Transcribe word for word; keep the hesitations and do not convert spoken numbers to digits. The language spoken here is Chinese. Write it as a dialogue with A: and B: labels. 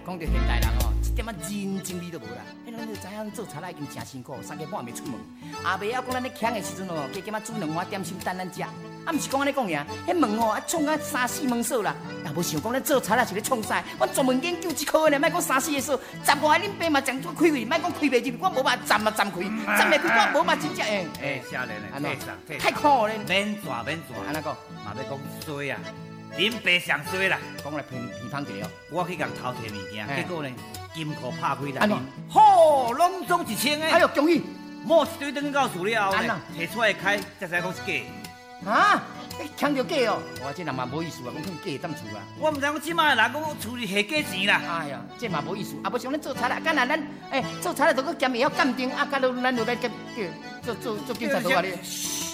A: 讲到现代人哦，一点仔人情味都无啦。迄咱就知影做茶啦已经真辛苦，三更半暝出门。后暝啊，讲咱咧强的时阵哦，加减啊煮两碗点心等咱食。啊，毋是讲安尼讲尔，迄门哦啊创啊三四门锁啦。也无想讲咱做茶啦是咧创啥？我专门研究这科的，莫讲三四个锁，十外恁爸嘛将做开开，莫讲开袂入，我无法站嘛站开，站袂开我无法真正诶。
B: 诶，少年诶，退上退
A: 太苦咧。
B: 免转免转，
A: 安怎讲？
B: 嘛要讲衰啊！恁爸上衰啦！
A: 讲来偏偏方一个哦。
B: 我去共偷摕物件，结果呢，金库拍开来，
A: 安怎？
B: 吼，拢总一千诶！
A: 哎呦，恭喜！
B: 摸一堆等到厝了后呢，摕出来开，才知讲是假。
A: 啊！你抢着假哦！我这人嘛无意思啊，讲假当厝啦。
B: 我毋知讲即摆人讲厝里下假钱啦。
A: 哎呀，这嘛无意思，啊，无像咱做茶啦，干那咱诶做茶啦，都搁兼会晓鉴定，啊，甲咱咱就来鉴做做做警察都话你。